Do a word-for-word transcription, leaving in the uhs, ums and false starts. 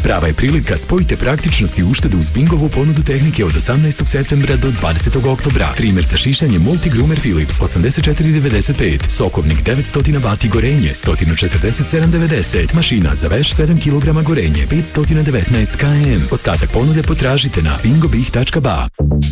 Prava je prilika, spojite praktičnost i uštedu uz Bingovu ponudu tehnike od osamnaestog septembra do dvadesetog oktobra. Trimer sa šišanjem Multigroomer Philips osamdeset četiri devedeset pet, sokovnik devetsto vati gorenje sto četrdeset sedam devedeset, mašina za veš sedam kilograma gorenje petsto devetnaest kilograma. Ostatak ponude potražite na bingobih tačka ba.